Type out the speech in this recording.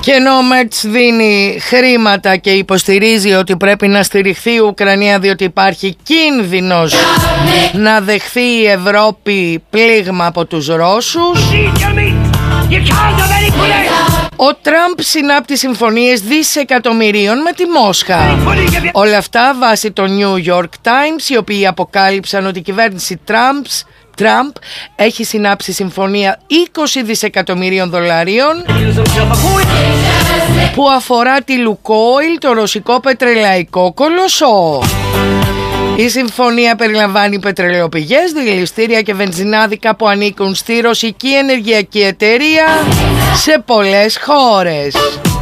Και ενώ ο Μέρτς δίνει χρήματα και υποστηρίζει ότι πρέπει να στηριχθεί η Ουκρανία διότι υπάρχει κίνδυνος να δεχθεί η Ευρώπη πλήγμα από τους Ρώσους, ο Τραμπ συνάπτει συμφωνίες δισεκατομμυρίων με τη Μόσχα. Όλα αυτά βάσει το New York Times, οι οποίοι αποκάλυψαν ότι η κυβέρνηση Τραμπ έχει συνάψει συμφωνία 20 δισεκατομμυρίων δολαρίων που αφορά τη Λουκόιλ, το ρωσικό πετρελαϊκό κολοσσό. Η συμφωνία περιλαμβάνει πετρελαιοπηγές, δηληστήρια και βενζινάδικα που ανήκουν στη ρωσική ενεργειακή εταιρεία σε πολλές χώρες.